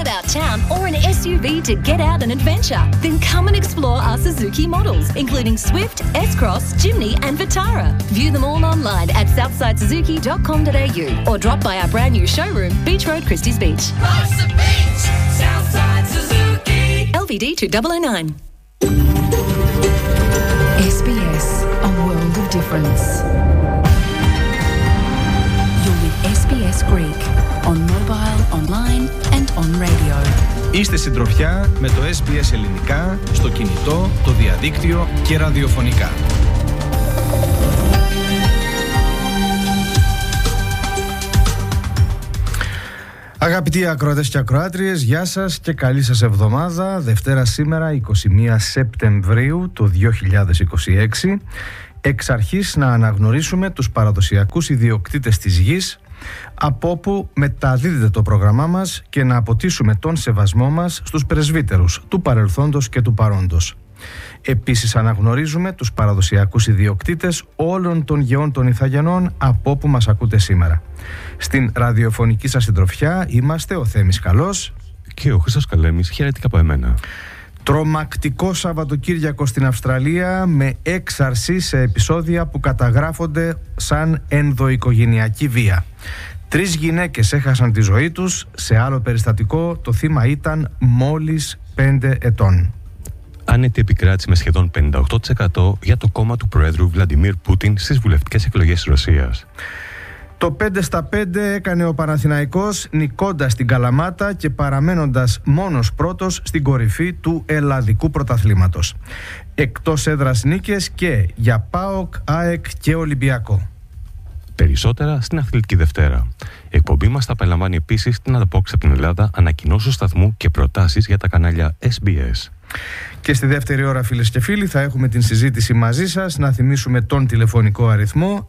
about town or an SUV to get out and adventure? Then come and explore our Suzuki models, including Swift, S-Cross, Jimny and Vitara. View them all online at southsidesuzuki.com.au or drop by our brand new showroom, Beach Road, Christie's Beach. Life's a beach, Southside Suzuki. LVD 2009. SBS, a world of difference. You're with SBS Greek on mobile, online and on radio. Είστε συντροφιά με το SBS Ελληνικά στο κινητό, το διαδίκτυο και ραδιοφωνικά. Αγαπητοί ακροατές και ακροάτριες, γεια σας και καλή σας εβδομάδα. Δευτέρα σήμερα, 21 Σεπτεμβρίου του 2026. Εξ αρχής να αναγνωρίσουμε τους παραδοσιακούς ιδιοκτήτες της γης, από όπου μεταδίδεται το πρόγραμμά μας, και να αποτίσουμε τον σεβασμό μας στους πρεσβύτερους του παρελθόντος και του παρόντος. Επίσης αναγνωρίζουμε τους παραδοσιακούς ιδιοκτήτες όλων των γεών των Ιθαγενών, από όπου μας ακούτε σήμερα. Στην ραδιοφωνική σας συντροφιά είμαστε ο Θέμης Καλός και ο Χρήστος Καλέμης. Χαιρετικά από εμένα. Τρομακτικό Σαββατοκύριακο στην Αυστραλία, με έξαρση σε επεισόδια που καταγράφονται σαν ενδοοικογενειακή βία. 3 γυναίκες έχασαν τη ζωή τους. Σε άλλο περιστατικό το θύμα ήταν μόλις 5 ετών. Άνετη επικράτηση με σχεδόν 58% για το κόμμα του Προέδρου Βλαντιμίρ Πούτιν στις βουλευτικές εκλογές της Ρωσίας. Το 5-5 έκανε ο Παναθηναϊκός, νικώντας την Καλαμάτα και παραμένοντας μόνος πρώτος στην κορυφή του ελλαδικού πρωταθλήματος. Εκτός έδρας νίκες και για ΠΑΟΚ, ΑΕΚ και Ολυμπιακό. Περισσότερα στην Αθλητική Δευτέρα. Η εκπομπή μας θα περιλαμβάνει επίσης την ανταπόκριση από την Ελλάδα, ανακοινώσεις σταθμού και προτάσεις για τα κανάλια SBS. Και στη δεύτερη ώρα, φίλες και φίλοι, θα έχουμε την συζήτηση μαζί σας. Να θυμίσουμε τον τηλεφωνικό αριθμό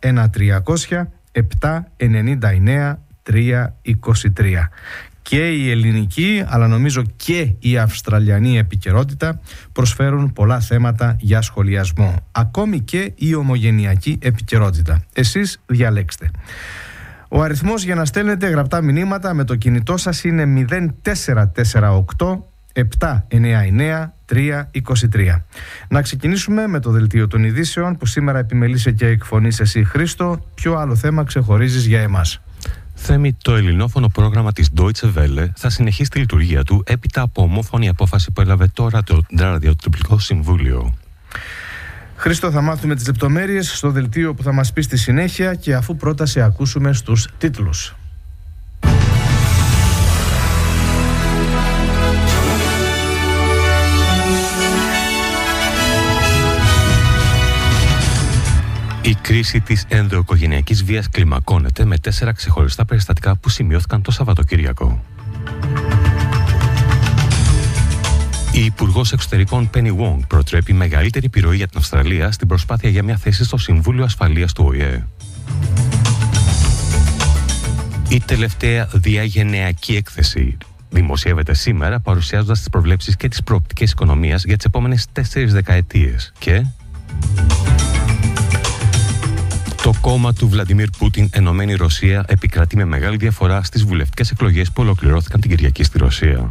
1-300-799-323. Και η ελληνική, αλλά νομίζω και η αυστραλιανή επικαιρότητα προσφέρουν πολλά θέματα για σχολιασμό. Ακόμη και η ομογενειακή επικαιρότητα. Εσείς διαλέξτε. Ο αριθμός για να στέλνετε γραπτά μηνύματα με το κινητό σας είναι 0448 799 323. Να ξεκινήσουμε με το δελτίο των ειδήσεων, που σήμερα επιμελείσαι και εκφωνείς εσύ, Χρήστο. Ποιο άλλο θέμα ξεχωρίζεις για εμάς? Θέμη, το ελληνόφωνο πρόγραμμα της Deutsche Welle θα συνεχίσει τη λειτουργία του έπειτα από ομόφωνη απόφαση που έλαβε το Ραδιοτηλεοπτικό Συμβούλιο. Χρήστο, θα μάθουμε τις λεπτομέρειες στο δελτίο που θα μας πει στη συνέχεια, και αφού πρώτα σε ακούσουμε στους τίτλους. Η κρίση της ενδοοικογενειακής βίας κλιμακώνεται με 4 ξεχωριστά περιστατικά που σημειώθηκαν το Σαββατοκύριακο. Η Υπουργός Εξωτερικών Penny Wong προτρέπει μεγαλύτερη επιρροή για την Αυστραλία στην προσπάθεια για μια θέση στο Συμβούλιο Ασφαλείας του ΟΗΕ. Η τελευταία διαγενειακή έκθεση δημοσιεύεται σήμερα, παρουσιάζοντας τις προβλέψεις και τις προοπτικές οικονομίας για τις επόμενες 4 δεκαετίες. Και το κόμμα του Βλαντιμίρ Πούτιν, Ενωμένη Ρωσία, επικρατεί με μεγάλη διαφορά στις βουλευτικές εκλογές που ολοκληρώθηκαν την Κυριακή στη Ρωσία.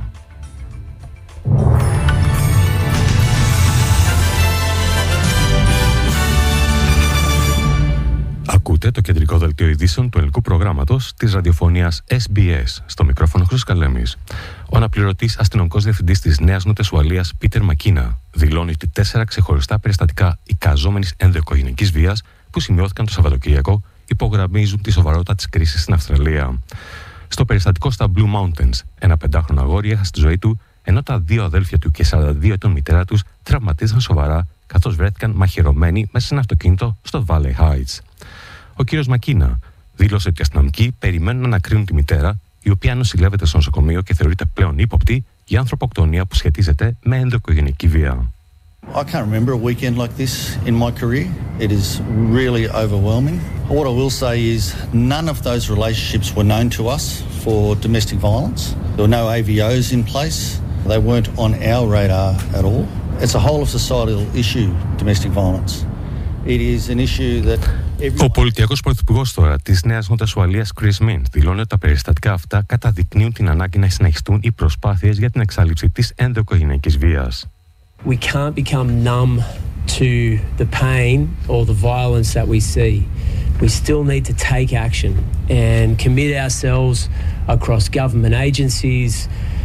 Ακούτε το κεντρικό δελτίο ειδήσεων του ελληνικού προγράμματος της ραδιοφωνίας SBS. Στο μικρόφωνο Χρήστος Καλέμης. Ο αναπληρωτής αστυνομικός διευθυντής της Νέας Νότιας Ουαλίας, Πίτερ Μακίνα, δηλώνει ότι 4 ξεχωριστά περιστατικά εικαζόμενης ενδοοικογενειακής βίας που σημειώθηκαν το Σαββατοκύριακο υπογραμμίζουν τη σοβαρότητα της κρίσης στην Αυστραλία. Στο περιστατικό στα Blue Mountains, ένα 5χρονο αγόρι έχασε τη ζωή του, ενώ τα 2 αδέλφια του και 42 ετών μητέρα τους τραυματίστηκαν σοβαρά, καθώς βρέθηκαν μαχαιρωμένοι μέσα σε ένα αυτοκίνητο στο Valley Heights. Ο κύριος Μακίνα δήλωσε ότι οι αστυνομικοί περιμένουν να ανακρίνουν τη μητέρα, η οποία νοσηλεύεται στο νοσοκομείο και θεωρείται πλέον ύποπτη για ανθρωποκτονία που σχετίζεται με ενδοοικογενειακή βία. I can't remember a weekend like this in my career. It is really overwhelming. What I will say is none of those relationships were known to us for domestic violence. There were no AVOs in place. They weren't on our radar at all. It's a whole of societal issue, domestic violence. It is an issue that Ο πολιτιακός πρωθυπουργός τώρα της Νέας Νότιας Ουαλίας, Chris Minns, δηλώνει ότι τα περιστατικά αυτά καταδεικνύουν την ανάγκη να συνεχιστούν οι προσπάθειες για την εξάλληψη της ενδοοικογενειακής βίας. We can't become numb to the pain or the violence that we see. We still need to take action and commit ourselves across government agencies,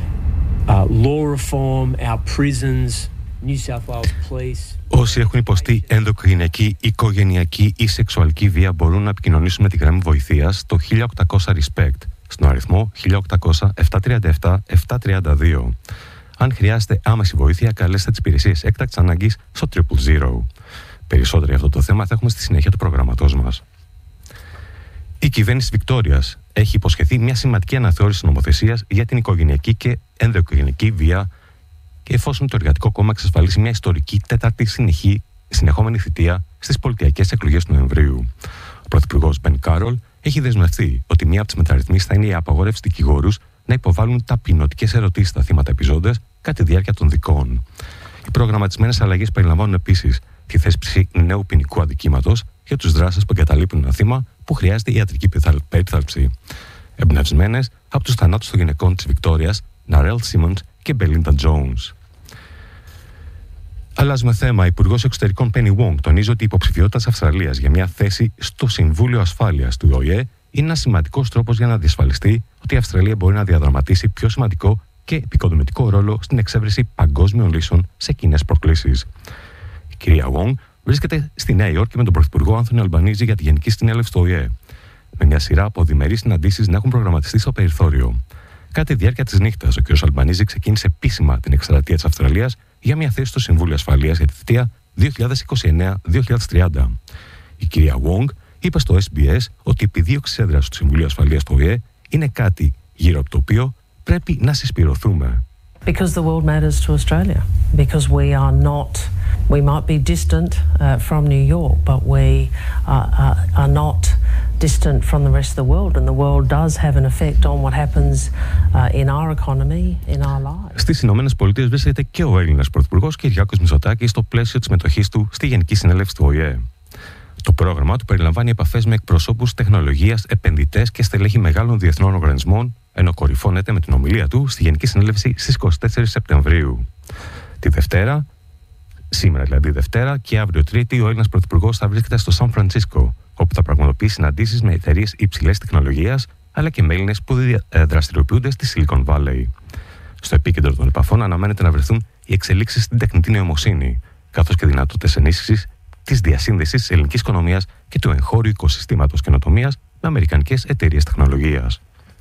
law reform, our prisons, New South Wales Police. Όσοι έχουν υποστεί ενδοοικογενειακή, οικογενειακή ή σεξουαλική βία μπορούν να επικοινωνήσουν με τη γραμμή βοηθείας στο 1800 RESPECT στον αριθμό 1800-737-732. Αν χρειάζεται άμεση βοήθεια, καλέστε τις υπηρεσίες έκτακτης ανάγκης στο 000. Περισσότερο για αυτό το θέμα θα έχουμε στη συνέχεια του προγραμματός μας. Η κυβέρνηση της Βικτόριας έχει υποσχεθεί μια σημαντική αναθεώρηση νομοθεσίας για την οικογενειακή και ενδοοικογενειακή βία, και εφόσον το Εργατικό Κόμμα εξασφαλίσει μια ιστορική τέταρτη συνεχόμενη θητεία στις πολιτιακές εκλογές του Νοεμβρίου. Ο Πρωθυπουργός Μπεν Κάρολ έχει δεσμευτεί ότι μία από τις μεταρρυθμίσεις θα είναι η απαγόρευση δικηγόρους να υποβάλουν ταπεινωτικές ερωτήσεις στα θύματα επιζώντες κατά τη διάρκεια των δικών. Οι προγραμματισμένες αλλαγές περιλαμβάνουν επίσης τη θέσπιση νέου ποινικού αδικήματος για τους δράστες που εγκαταλείπουν ένα θύμα που χρειάζεται ιατρική περίθαλψη, εμπνευσμένες από τους θανάτους των γυναικών της Βικτόριας, Ναρέλ Σίμοντς και Μπελίντα Τζόουνς. Αλλάζουμε θέμα. Ο Υπουργός Εξωτερικών Penny Wong τονίζει ότι η υποψηφιότητα της Αυστραλίας για μια θέση στο Συμβούλιο Ασφάλειας του ΟΗΕ είναι ένας σημαντικός τρόπος για να διασφαλιστεί ότι η Αυστραλία μπορεί να διαδραματίσει πιο σημαντικό και επικοδομητικό ρόλο στην εξέβρεση παγκόσμιων λύσεων σε κοινές προκλήσεις. Η κυρία Wong βρίσκεται στη Νέα Υόρκη με τον Πρωθυπουργό Άνθονι Αλμπανίζη για τη Γενική Συνέλευση του ΟΗΕ, με μια σειρά από διμερείς συναντήσεις να έχουν προγραμματιστεί στο περιθώριο. Κατά τη διάρκεια της νύχτας, ο κ. Αλμπανίζη ξεκίνησε επίσημα την εκστρατεία της Αυστραλίας για μια θέση στο Συμβούλιο Ασφαλείας για τη θητεία 2029-2030. Η κυρία Wong είπε στο SBS ότι η επιδίωξη έδρας του Συμβουλίου Ασφαλείας του ΟΗΕ είναι κάτι γύρω από το οποίο πρέπει να συσπηρωθούμε. Because the world matters to Australia. Because we might be distant from New York, but we are not distant from the rest of the world, and the world does have an effect on what happens in our economy, in our lives. Στις Ηνωμένες Πολιτείες βρίσκεται και ο Έλληνας Πρωθυπουργός Κυριάκος Μητσοτάκης στο πλαίσιο της συμμετοχής του στη Γενική Συνέλευση του ΟΗΕ. Το πρόγραμμα του περιλαμβάνει επαφές με εκπροσώπους τεχνολογίας, επενδυτές και στελέχη μεγάλων διεθνών οργανισμών, ενώ κορυφώνεται με την ομιλία του στη Γενική Συνέλευση στις 24 Σεπτεμβρίου. Τη Δευτέρα, σήμερα δηλαδή Δευτέρα και αύριο Τρίτη, ο Έλληνας Πρωθυπουργός θα βρίσκεται στο Σαν Φρανσίσκο, όπου θα πραγματοποιεί συναντήσεις με εταιρείες υψηλής τεχνολογίας, αλλά και με Έλληνες που δραστηριοποιούνται στη Silicon Valley. Στο επίκεντρο των επαφών αναμένεται να βρεθούν οι εξελίξεις στην τεχνητή νοημοσύνη, καθώς και δυνατότητες ενίσχυσης της διασύνδεσης της ελληνικής οικονομίας και του εγχώριου οικοσυστήματος καινοτομίας με αμερικανικές εταιρείες τεχνολογίας.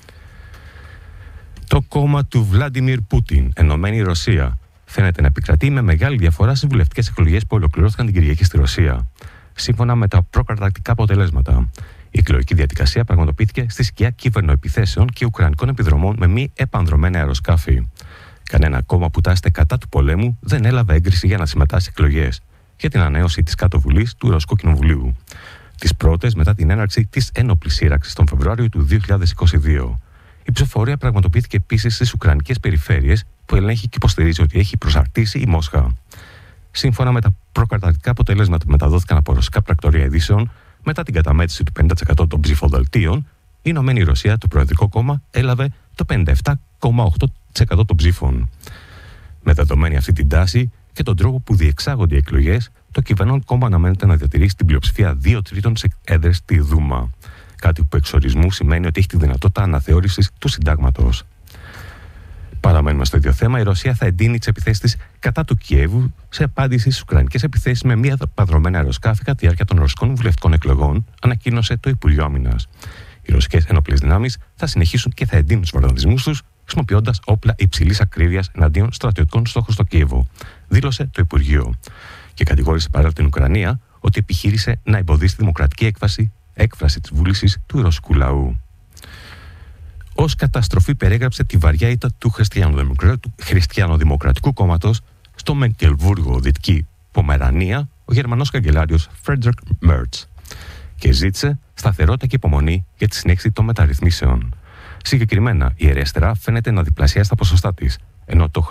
Το κόμμα του Βλάντιμιρ Πούτιν, Ενωμένη Ρωσία, φαίνεται να επικρατεί με μεγάλη διαφορά στις βουλευτικές εκλογές που ολοκληρώθηκαν την Κυριακή στη Ρωσία. Σύμφωνα με τα προκαταρκτικά αποτελέσματα, η εκλογική διαδικασία πραγματοποιήθηκε στη σκιά κυβερνοεπιθέσεων και ουκρανικών επιδρομών με μη επανδρομένα αεροσκάφη. Κανένα κόμμα που τάσσεται κατά του πολέμου δεν έλαβε έγκριση για να συμμετάσχει σε εκλογές για την ανανέωση της κάτω βουλής του Ρωσικού Κοινοβουλίου, τις πρώτες μετά την έναρξη της ένοπλης σύραξης τον Φεβρουάριο του 2022. Η ψηφοφορία πραγματοποιήθηκε επίσης στις ουκρανικές περιφέρειες που ελέγχει και υποστηρίζει ότι έχει προσαρτήσει η Μόσχα. Σύμφωνα με τα προκαταρκτικά αποτελέσματα που μεταδόθηκαν από ρωσικά πρακτορία ειδήσεων, μετά την καταμέτρηση του 50% των ψηφοδελτίων, η Ηνωμένη Ρωσία, το Προεδρικό Κόμμα, έλαβε το 57,8% των ψήφων. Με δεδομένη αυτή την τάση και τον τρόπο που διεξάγονται οι εκλογές, το κυβερνών κόμμα αναμένεται να διατηρήσει την πλειοψηφία 2/3 σε έδρες στη Δούμα. Κάτι που εξορισμού σημαίνει ότι έχει τη δυνατότητα αναθεώρησης του συντάγματος. Παραμένουμε στο ίδιο θέμα. Η Ρωσία θα εντείνει τις επιθέσεις της κατά του Κιέβου σε απάντηση στις ουκρανικές επιθέσεις με μία παδρωμένα αεροσκάφη κατά τη διάρκεια των ρωσικών βουλευτικών εκλογών, ανακοίνωσε το Υπουργείο Άμυνας. Οι ρωσικές ενόπλες δυνάμεις θα συνεχίσουν και θα εντείνουν τους βομβαρδισμούς τους, χρησιμοποιώντας όπλα υψηλής ακρίβειας εναντίον στρατιωτικών στόχων στο Κίεβο, δήλωσε το Υπουργείο. Και κατηγόρησε παράλληλα την Ουκρανία ότι επιχείρησε να εμποδίσει τη δημοκρατική έκφραση της βούλησης του ρωσικού λαού. Ως καταστροφή περιέγραψε τη βαριά ήττα του Χριστιανοδημοκρατικού Κόμματος στο Μεγκελβούργο, Δυτική Πομερανία, ο Γερμανός καγκελάριος Φρέντρικ Μέρτς, και ζήτησε σταθερότητα και υπομονή για τη συνέχιση των μεταρρυθμίσεων. Συγκεκριμένα, η αριστερά φαίνεται να διπλασιάσει τα ποσοστά της, ενώ το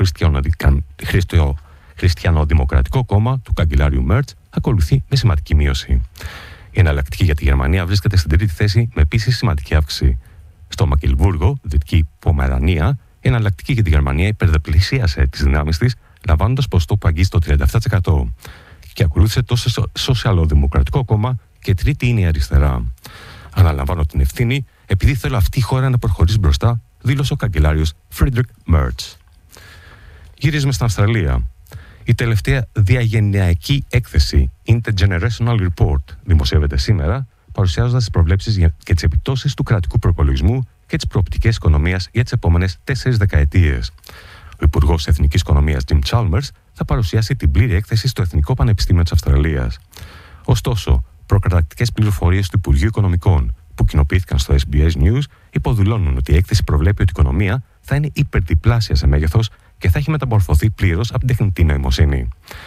Χριστιανοδημοκρατικό Κόμμα του καγκελάριου Μέρτς ακολουθεί με σημαντική μείωση. Η εναλλακτική για τη Γερμανία βρίσκεται στην τρίτη θέση με επίσης σημαντική αύξηση. Στο Μακελβούργο, Δυτική Πομερανία, η εναλλακτική για τη Γερμανία υπερδιπλασίασε τις δυνάμεις της, λαμβάνοντας ποσοστό που αγγίζει το 37%. Και ακολούθησε το Σοσιαλοδημοκρατικό Κόμμα και τρίτη είναι η αριστερά. Αναλαμβάνω την ευθύνη επειδή θέλω αυτή η χώρα να προχωρήσει μπροστά, δήλωσε ο καγκελάριος Φρίντρικ Μέρτς. Γυρίζουμε στην Αυστραλία. Η τελευταία διαγενειακή έκθεση Intergenerational Report δημοσιεύεται σήμερα, παρουσιάζοντας τις προβλέψεις και τις επιπτώσεις του κρατικού προπολογισμού και τις προοπτικές οικονομίας για τις επόμενες 4 δεκαετίες. Ο Υπουργός Εθνικής Οικονομίας Jim Chalmers θα παρουσιάσει την πλήρη έκθεση στο Εθνικό Πανεπιστήμιο της Αυστραλίας. Ωστόσο, προκαταρκτικές πληροφορίες του Υπουργείου Οικονομικών που κοινοποιήθηκαν στο SBS News υποδηλώνουν ότι η έκθεση προβλέπει ότι η οικονομία θα είναι υπερδιπλάσια σε μέγεθος και θα έχει μεταμορφωθεί πλήρως από την τεχνητή νοημοσύνη.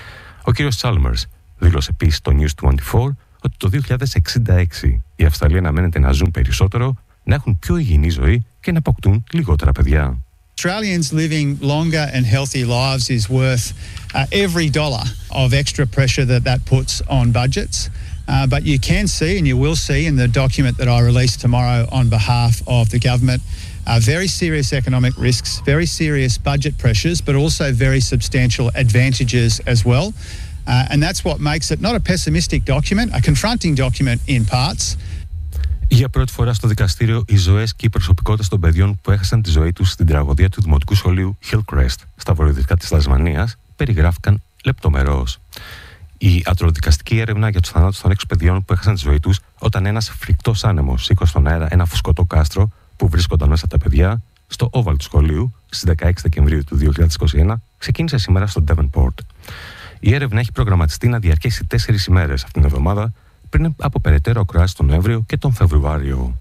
Ο κ. Chalmers δήλωσε επίσης στο News 24 ότι το 2066 οι Αυστραλοί αναμένεται να ζουν περισσότερο, να έχουν πιο υγιεινή ζωή και να αποκτούν λιγότερα παιδιά. Australians living longer and healthy lives is worth every dollar of extra pressure that puts on budgets. But you can see, and you will see in the document that I release tomorrow on behalf of the government, very serious economic risks, very serious budget pressures, but also very substantial advantages as well. And that's what makes it not a pessimistic document, a confronting document in parts. Για πρώτη φορά στο δικαστήριο, οι ζωές και οι προσωπικότητες των παιδιών που έχασαν τη ζωή τους στην τραγωδία του Δημοτικού Σχολείου Hillcrest στα βορειοδυτικά της Τασμανίας περιγράφηκαν λεπτομερώς. Η ατροδικαστική έρευνα για τους θανάτους των 6 παιδιών που έχασαν τη ζωή τους όταν ένας φρικτός άνεμος σήκωσε στον αέρα ένα φουσκωτό κάστρο που βρίσκονταν μέσα τα παιδιά στο όβαλ του σχολείου στις 16 Δεκεμβρίου του 2021 ξεκίνησε σήμερα στο Devonport. Η έρευνα έχει προγραμματιστεί να διαρκέσει 4 ημέρες αυτήν την εβδομάδα, πριν από περαιτέρω ακροάσεις τον Νοέμβριο και τον Φεβρουάριο.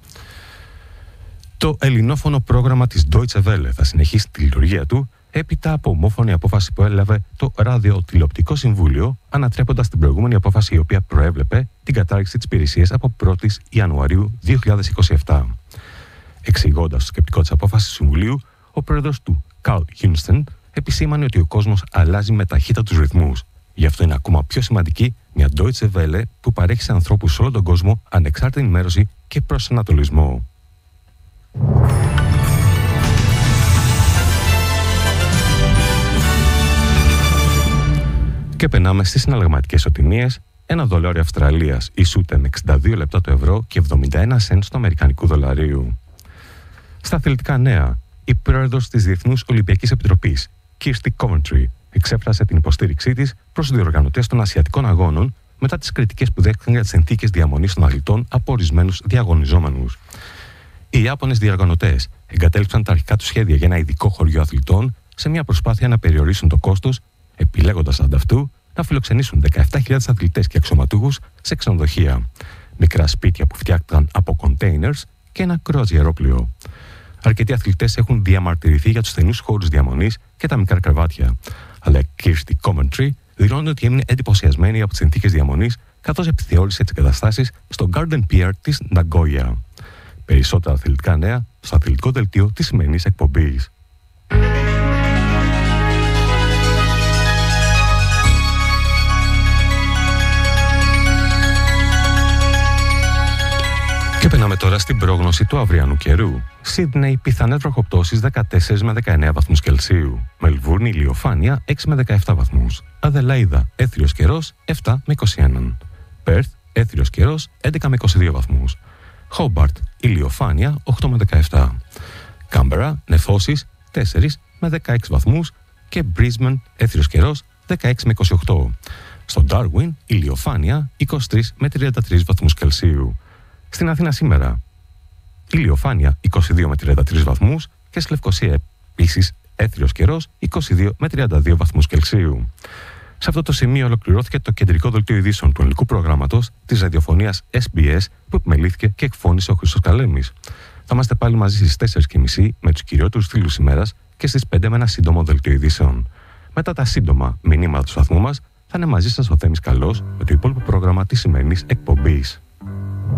Το ελληνόφωνο πρόγραμμα της Deutsche Welle θα συνεχίσει τη λειτουργία του έπειτα από ομόφωνη απόφαση που έλαβε το Ραδιοτηλεοπτικό Συμβούλιο, ανατρέποντας την προηγούμενη απόφαση η οποία προέβλεπε την κατάργηση της υπηρεσίας από 1η Ιανουαρίου 2027. Εξηγώντας το σκεπτικό της απόφασης του Συμβουλίου, ο πρόεδρος του Carl Houston επισήμανε ότι ο κόσμος αλλάζει με ταχύτατους ρυθμούς. Γι' αυτό είναι ακόμα πιο σημαντική μια Deutsche Welle που παρέχει σε ανθρώπους σε όλο τον κόσμο ανεξάρτητη ενημέρωση και προσανατολισμό. Και περνάμε στις συναλλαγματικές ισοτιμίες. Ένα δολάριο Αυστραλίας ισούται με 62 λεπτά το ευρώ και 71 σεντ στο αμερικανικού δολαρίου. Στα αθλητικά νέα, η πρόεδρος της Διεθνούς Ολυμπιακής Επιτροπής, Kirsty Coventry, εξέφρασε την υποστήριξή της προς τους διοργανωτές των Ασιατικών Αγώνων μετά τις κριτικές που δέχτηκαν για τις συνθήκες διαμονής των αθλητών από ορισμένους διαγωνιζόμενους. Οι Ιάπωνες διοργανωτές εγκατέλειψαν τα αρχικά τους σχέδια για ένα ειδικό χωριό αθλητών σε μια προσπάθεια να περιορίσουν το κόστος, επιλέγοντας ανταυτού να φιλοξενήσουν 17.000 αθλητές και αξιωματούχους σε ξενοδοχεία, μικρά σπίτια που φτιάχτηκαν από containers και ένα κρουαζιερόπλοιο. Αρκετοί αθλητές έχουν διαμαρτυρηθεί για τους στενούς χώρους διαμονής και τα μικρά κρεβάτια, αλλά η Kirsty Coventry δηλώνει ότι έμεινε εντυπωσιασμένη από τις συνθήκες διαμονής καθώς επιθεώρησε τις εγκαταστάσεις στο Garden Pier της Ναγκόγια. Περισσότερα αθλητικά νέα στο αθλητικό δελτίο της σημερινής εκπομπής. Και περνάμε τώρα στην πρόγνωση του αυριανού καιρού. Σίδνεϊ, πιθανές βροχοπτώσεις 14 με 19 βαθμούς Κελσίου. Μελβούρνη, ηλιοφάνεια 6 με 17 βαθμούς. Αδελαΐδα, έθριος καιρός 7 με 21. Πέρθ, έθριος καιρός 11 με 22 βαθμούς. Χόμπαρτ, ηλιοφάνεια 8 με 17. Κάμπερα, νεφώσεις 4 με 16 βαθμούς. Και Μπρίσμπεν, έθριος καιρός 16 με 28. Στο Ντάρουιν, ηλιοφάνεια 23 με 33 βαθμούς Κελσίου. Στην Αθήνα σήμερα, ηλιοφάνεια 22 με 33 βαθμούς και στη Λευκοσία επίσης έθριος καιρός 22 με 32 βαθμούς Κελσίου. Σε αυτό το σημείο ολοκληρώθηκε το κεντρικό δελτίο ειδήσεων του ελληνικού προγράμματος της ραδιοφωνίας SBS που επιμελήθηκε και εκφώνησε ο Χρήστος Καλέμης. Θα είμαστε πάλι μαζί στις 4.30 με τους κυριότερους τίτλους ημέρας και στις 5 με ένα σύντομο δελτίο ειδήσεων. Μετά τα σύντομα μηνύματα του σταθμού μας θα είναι μαζί σας ο Θέμης Καλός με το υπόλοιπο πρόγραμμα της σημερινής εκπομπής.